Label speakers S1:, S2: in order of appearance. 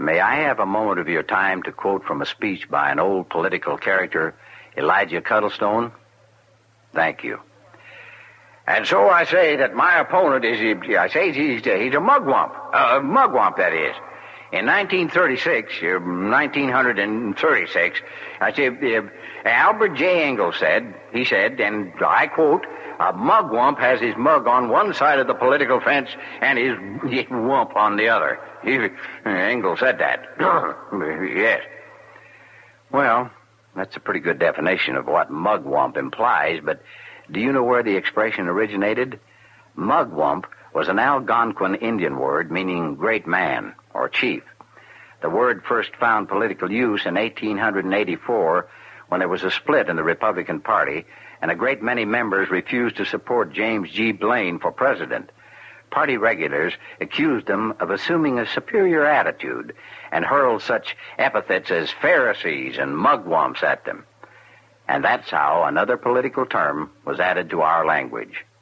S1: May I have a moment of your time to quote from a speech by an old political character, Elijah Cuddlestone? Thank you. And so I say that my opponent is, he's a mugwump. Mugwump, that is. In 1936, I say, Albert J. Ingalls said, and I quote, a mugwump has his mug on one side of the political fence and his wump on the other. Ingalls said that. Yes. Well, that's a pretty good definition of what mugwump implies, but do you know where the expression originated? Mugwump was an Algonquin Indian word meaning great man or chief. The word first found political use in 1884 when there was a split in the Republican Party and a great many members refused to support James G. Blaine for president. Party regulars accused him of assuming a superior attitude and hurled such epithets as Pharisees and mugwumps at them. And that's how another political term was added to our language.